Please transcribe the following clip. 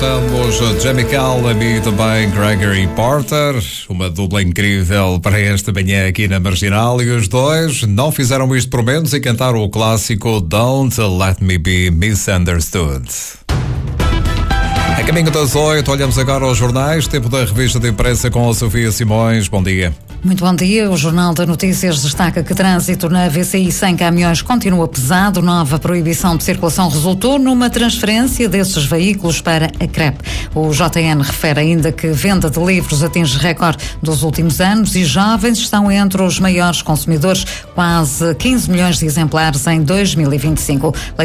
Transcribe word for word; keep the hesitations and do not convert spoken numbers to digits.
Temos Jamie Cullum e também Gregory Porter, uma dupla incrível para esta manhã aqui na Marginal, e os dois não fizeram isto por menos e cantaram o clássico Don't Let Me Be Misunderstood. A caminho das oito, olhamos agora aos jornais, tempo da revista de imprensa com a Sofia Simões. Bom dia. Muito bom dia. O Jornal de Notícias destaca que trânsito na V C I sem caminhões continua pesado. Nova proibição de circulação resultou numa transferência desses veículos para a C R E P. O J N refere ainda que venda de livros atinge recorde dos últimos anos e jovens estão entre os maiores consumidores, quase quinze milhões de exemplares em dois mil e vinte e cinco.